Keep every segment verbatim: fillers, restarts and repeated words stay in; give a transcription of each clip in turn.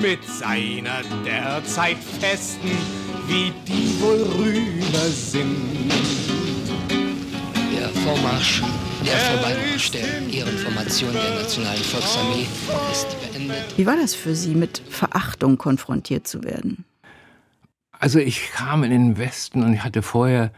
mit seiner derzeit festen, wie die wohl rüber sind. Der Vormarsch, der Vorbeimarsch der Ehrenformation der Nationalen Volksarmee ist beendet. Wie war das für Sie, mit Verachtung konfrontiert zu werden? Also ich kam in den Westen und ich hatte vorher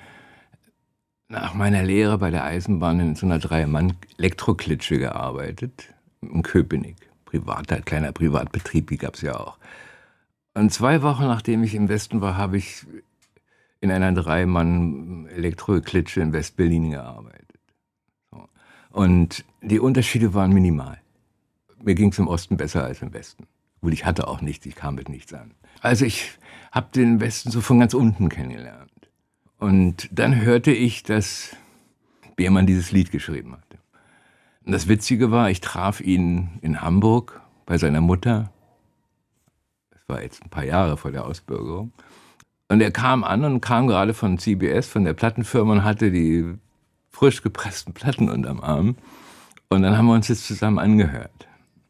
nach meiner Lehre bei der Eisenbahn in so einer Drei-Mann-Elektroklitsche gearbeitet, in Köpenick. Privater, kleiner Privatbetrieb, die gab es ja auch. Und zwei Wochen nachdem ich im Westen war, habe ich in einer Drei-Mann-Elektroklitsche in West-Berlin gearbeitet. So. Und die Unterschiede waren minimal. Mir ging es im Osten besser als im Westen. Gut, ich hatte auch nichts, ich kam mit nichts an. Also ich habe den Westen so von ganz unten kennengelernt. Und dann hörte ich, dass Biermann dieses Lied geschrieben hatte. Und das Witzige war, ich traf ihn in Hamburg bei seiner Mutter. Das war jetzt ein paar Jahre vor der Ausbürgerung. Und er kam an und kam gerade von C B S, von der Plattenfirma, und hatte die frisch gepressten Platten unterm Arm. Und dann haben wir uns das zusammen angehört.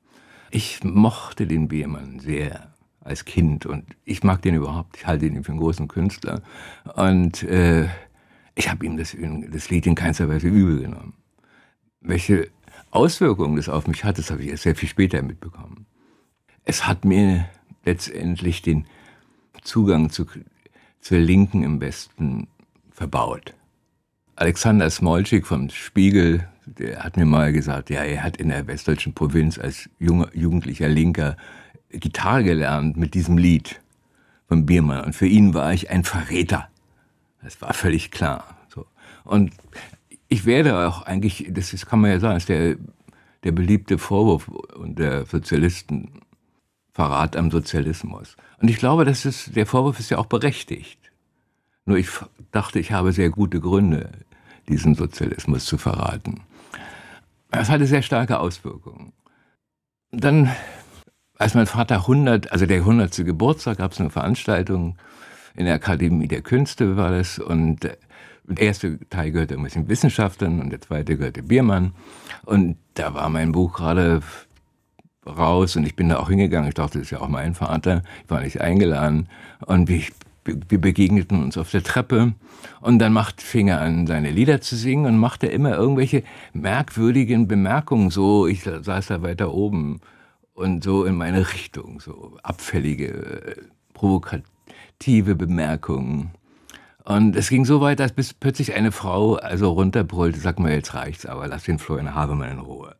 Ich mochte den Biermann sehr als Kind und ich mag den überhaupt. Ich halte ihn für einen großen Künstler. Und äh, ich habe ihm das, das Lied in keinster Weise übel genommen. Welche Auswirkungen das auf mich hat, das habe ich erst sehr viel später mitbekommen. Es hat mir letztendlich den Zugang zu, zur Linken im Westen verbaut. Alexander Smolczyk vom Spiegel, der hat mir mal gesagt, ja, er hat in der westdeutschen Provinz als junger, jugendlicher Linker Gitarre gelernt mit diesem Lied von Biermann. Und für ihn war ich ein Verräter. Das war völlig klar. So. Und ich werde auch eigentlich, das kann man ja sagen, ist der, der beliebte Vorwurf der Sozialisten, Verrat am Sozialismus. Und ich glaube, das ist, der Vorwurf ist ja auch berechtigt. Nur ich dachte, ich habe sehr gute Gründe, diesen Sozialismus zu verraten. Das hatte sehr starke Auswirkungen. Dann, als mein Vater hundert, also der hundertste Geburtstag, gab es eine Veranstaltung in der Akademie der Künste, war das. Und der erste Teil gehörte ein bisschen Wissenschaftlern und der zweite gehörte Biermann. Und da war mein Buch gerade raus und ich bin da auch hingegangen. Ich dachte, das ist ja auch mein Vater. Ich war nicht eingeladen. Und wir, wir begegneten uns auf der Treppe. Und dann macht, fing er an, seine Lieder zu singen und machte immer irgendwelche merkwürdigen Bemerkungen. So, ich saß da weiter oben und so in meine Richtung. So abfällige, provokative Bemerkungen. Und es ging so weit, dass bis plötzlich eine Frau also runterbrüllte, sag mal, jetzt reicht's aber, lass den Florian Havemann in Ruhe.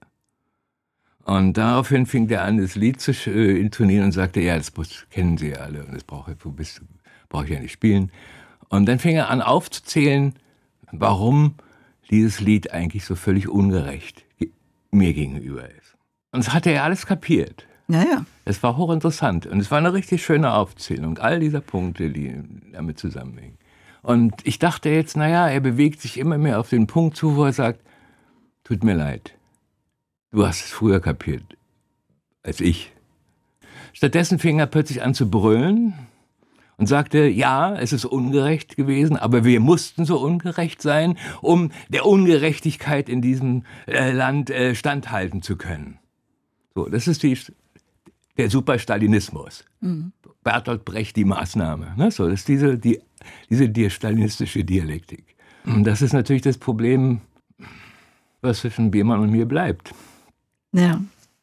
Und daraufhin fing der an, das Lied zu äh, intonieren und sagte, ja, das kennen Sie ja alle und das brauche ich, brauch ich ja nicht spielen. Und dann fing er an aufzuzählen, warum dieses Lied eigentlich so völlig ungerecht mir gegenüber ist. Und das hatte er alles kapiert. Naja. Es war hochinteressant und es war eine richtig schöne Aufzählung, all dieser Punkte, die damit zusammenhängen. Und ich dachte jetzt, naja, er bewegt sich immer mehr auf den Punkt zu, wo er sagt, tut mir leid, du hast es früher kapiert als ich. Stattdessen fing er plötzlich an zu brüllen und sagte, ja, es ist ungerecht gewesen, aber wir mussten so ungerecht sein, um der Ungerechtigkeit in diesem äh, Land äh, standhalten zu können. So, das ist die, der Superstalinismus. Mhm. Bertolt Brecht, die Maßnahme. Ne? So, das ist diese, die, diese die stalinistische Dialektik. Und das ist natürlich das Problem, was zwischen Biermann und mir bleibt. Ja.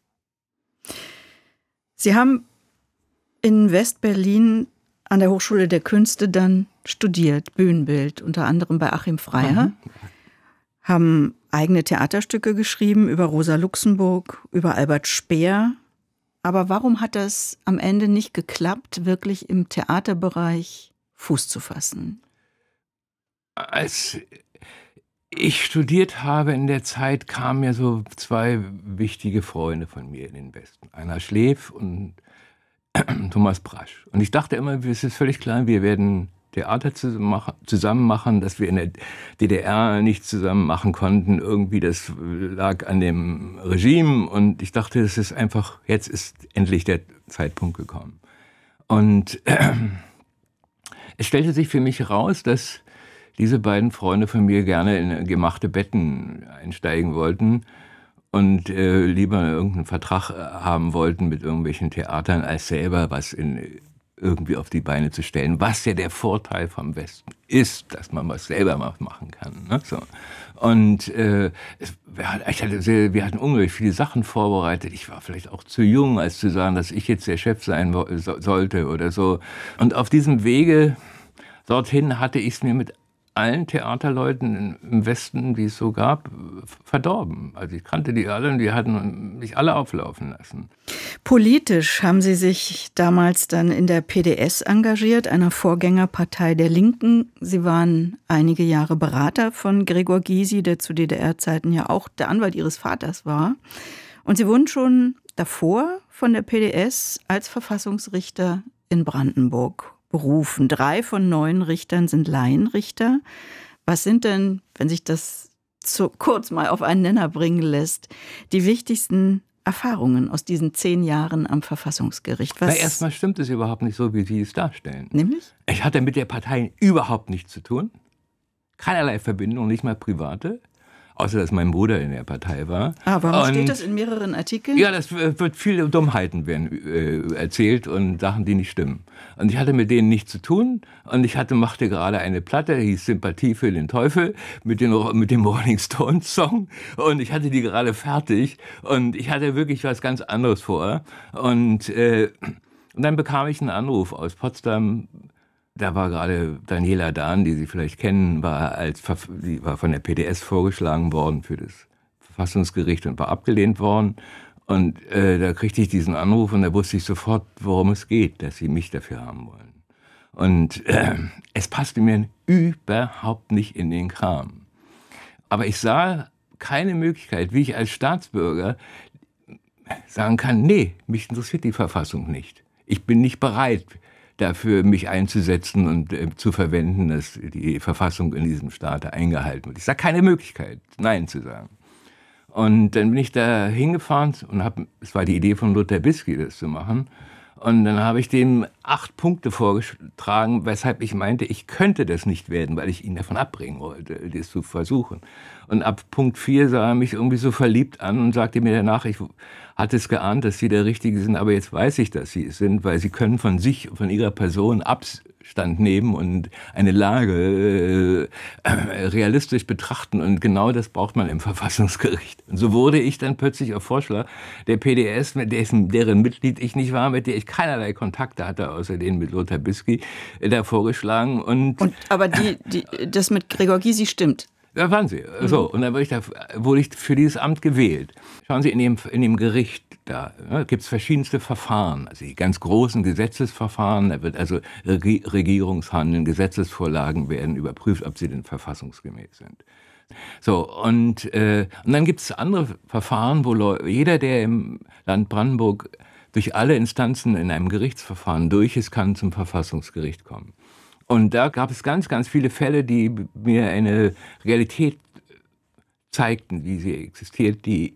Sie haben in West-Berlin an der Hochschule der Künste dann studiert, Bühnenbild, unter anderem bei Achim Freier, mhm. haben eigene Theaterstücke geschrieben über Rosa Luxemburg, über Albert Speer. Aber warum hat das am Ende nicht geklappt, wirklich im Theaterbereich Fuß zu fassen? Als ich studiert habe in der Zeit, kamen mir so zwei wichtige Freunde von mir in den Westen. Einer Schleff und Thomas Brasch. Und ich dachte immer, es ist völlig klar, wir werden Theater zusammen machen, dass wir in der D D R nichts zusammen machen konnten. Irgendwie, das lag an dem Regime. Und ich dachte, es ist einfach, jetzt ist endlich der Zeitpunkt gekommen. Und äh, es stellte sich für mich heraus, dass diese beiden Freunde von mir gerne in gemachte Betten einsteigen wollten. und äh, lieber irgendeinen Vertrag haben wollten mit irgendwelchen Theatern, als selber was in, irgendwie auf die Beine zu stellen. Was ja der Vorteil vom Westen ist, dass man was selber machen kann. Ne? So. Und äh, es, ich hatte sehr, wir hatten unglaublich viele Sachen vorbereitet. Ich war vielleicht auch zu jung, als zu sagen, dass ich jetzt der Chef sein so, sollte oder so. Und auf diesem Wege dorthin hatte ich es mir mit allen Theaterleuten im Westen, die es so gab, verdorben. Also ich kannte die alle und die hatten mich alle auflaufen lassen. Politisch haben Sie sich damals dann in der P D S engagiert, einer Vorgängerpartei der Linken. Sie waren einige Jahre Berater von Gregor Gysi, der zu D D R-Zeiten ja auch der Anwalt Ihres Vaters war. Und Sie wurden schon davor von der P D S als Verfassungsrichter in Brandenburg berufen. Drei von neun Richtern sind Laienrichter. Was sind denn, wenn sich das so kurz mal auf einen Nenner bringen lässt, die wichtigsten Erfahrungen aus diesen zehn Jahren am Verfassungsgericht? Was? Na, erstmal stimmt es überhaupt nicht so, wie Sie es darstellen. Nämlich? Ich hatte mit der Partei überhaupt nichts zu tun. Keinerlei Verbindung, nicht mal private. Außer, dass mein Bruder in der Partei war. Ah, warum und steht das in mehreren Artikeln? Ja, das wird viele Dummheiten werden äh, erzählt und Sachen, die nicht stimmen. Und ich hatte mit denen nichts zu tun. Und ich hatte, machte gerade eine Platte, die hieß Sympathie für den Teufel, mit, den, mit dem Rolling Stones Song. Und ich hatte die gerade fertig. Und ich hatte wirklich was ganz anderes vor. Und, äh, und dann bekam ich einen Anruf aus Potsdam. Da war gerade Daniela Dahn, die Sie vielleicht kennen, war, als, die war von der P D S vorgeschlagen worden für das Verfassungsgericht und war abgelehnt worden. Und äh, da kriegte ich diesen Anruf und da wusste ich sofort, worum es geht, dass sie mich dafür haben wollen. Und äh, es passte mir überhaupt nicht in den Kram. Aber ich sah keine Möglichkeit, wie ich als Staatsbürger sagen kann, nee, mich interessiert die Verfassung nicht. Ich bin nicht bereit, dafür mich einzusetzen und äh, zu verwenden, dass die Verfassung in diesem Staat eingehalten wird. Ich sah keine Möglichkeit, Nein zu sagen. Und dann bin ich da hingefahren und habe, es war die Idee von Lothar Bisky, das zu machen. Und dann habe ich dem acht Punkte vorgetragen, weshalb ich meinte, ich könnte das nicht werden, weil ich ihn davon abbringen wollte, das zu versuchen. Und ab Punkt vier sah er mich irgendwie so verliebt an und sagte mir danach, ich hatte es geahnt, dass Sie der Richtige sind, aber jetzt weiß ich, dass Sie es sind, weil Sie können von sich, von Ihrer Person Abstand nehmen und eine Lage äh, realistisch betrachten. Und genau das braucht man im Verfassungsgericht. Und so wurde ich dann plötzlich auf Vorschlag der P D S, mit dessen, deren Mitglied ich nicht war, mit der ich keinerlei Kontakte hatte, außer denen mit Lothar Bisky, äh, da vorgeschlagen. Und, und aber die, die, das mit Gregor Gysi stimmt? Da waren sie. So, und dann wurde ich, da, wurde ich für dieses Amt gewählt. Schauen Sie, in dem, in dem Gericht, da ne, gibt es verschiedenste Verfahren. Also die ganz großen Gesetzesverfahren, da wird also Regierungshandeln, Gesetzesvorlagen werden überprüft, ob sie denn verfassungsgemäß sind. So, und, äh, und dann gibt es andere Verfahren, wo Leute, jeder, der im Land Brandenburg durch alle Instanzen in einem Gerichtsverfahren durch ist, kann zum Verfassungsgericht kommen. Und da gab es ganz, ganz viele Fälle, die mir eine Realität zeigten, wie sie existiert, die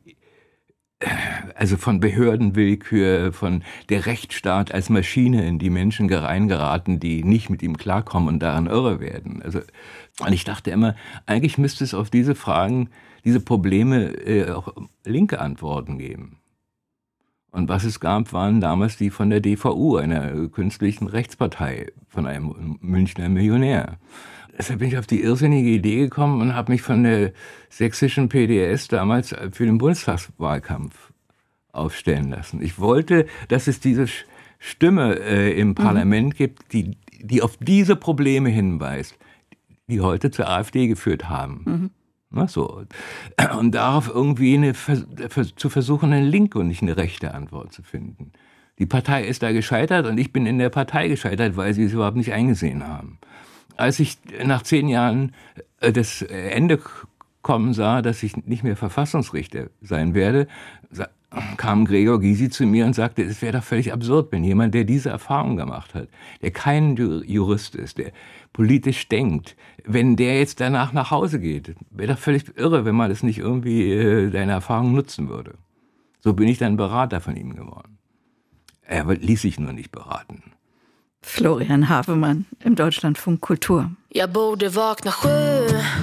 also von Behördenwillkür, von der Rechtsstaat als Maschine, in die Menschen reingeraten, die nicht mit ihm klarkommen und daran irre werden. Also, und ich dachte immer, eigentlich müsste es auf diese Fragen, diese Probleme äh, auch linke Antworten geben. Und was es gab, waren damals die von der D V U, einer künstlichen Rechtspartei, von einem Münchner Millionär. Deshalb bin ich auf die irrsinnige Idee gekommen und habe mich von der sächsischen P D S damals für den Bundestagswahlkampf aufstellen lassen. Ich wollte, dass es diese Stimme äh, im mhm. Parlament gibt, die, die auf diese Probleme hinweist, die heute zur AfD geführt haben. Mhm. Na so. Und darauf irgendwie eine, zu versuchen, eine linke und nicht eine rechte Antwort zu finden. Die Partei ist da gescheitert und ich bin in der Partei gescheitert, weil sie es überhaupt nicht eingesehen haben. Als ich nach zehn Jahren das Ende kommen sah, dass ich nicht mehr Verfassungsrichter sein werde, kam Gregor Gysi zu mir und sagte, es wäre doch völlig absurd, wenn jemand, der diese Erfahrung gemacht hat, der kein Jurist ist, der politisch denkt, wenn der jetzt danach nach Hause geht, wäre doch völlig irre, wenn man das nicht irgendwie äh, deine Erfahrung nutzen würde. So bin ich dann Berater von ihm geworden. Er ließ sich nur nicht beraten. Florian Havemann im Deutschlandfunk Kultur. Jag borde vakna sju